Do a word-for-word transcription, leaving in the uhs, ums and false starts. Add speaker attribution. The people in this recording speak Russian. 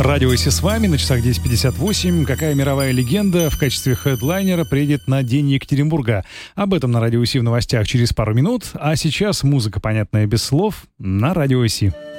Speaker 1: Радио Си с вами на часах десять пятьдесят восемь. Какая мировая легенда в качестве хедлайнера приедет на День Екатеринбурга? Об этом на Радио Си в новостях через пару минут. А сейчас музыка, понятная без слов, на Радио Си.